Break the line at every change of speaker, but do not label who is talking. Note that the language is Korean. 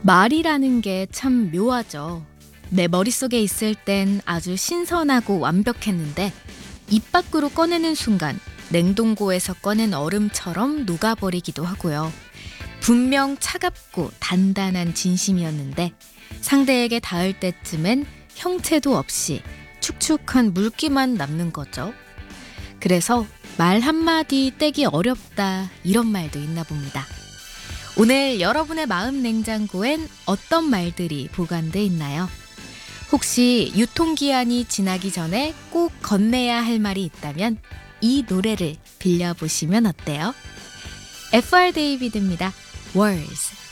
말이라는 게 참 묘하죠. 내 머릿속에 있을 땐 아주 신선하고 완벽했는데 입 밖으로 꺼내는 순간 냉동고에서 꺼낸 얼음처럼 녹아버리기도 하고요. 분명 차갑고 단단한 진심이었는데 상대에게 닿을 때쯤엔 형체도 없이 축축한 물기만 남는 거죠. 그래서 말 한마디 떼기 어렵다 이런 말도 있나 봅니다. 오늘 여러분의 마음 냉장고엔 어떤 말들이 보관돼 있나요? 혹시 유통기한이 지나기 전에 꼭 건네야 할 말이 있다면 이 노래를 빌려보시면 어때요? FR 데이비드입니다. Words.